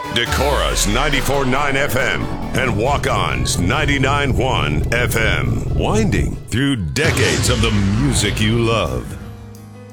Decorah's 94.9 FM and Walk-On's 99.1 FM. Winding through decades of the music you love.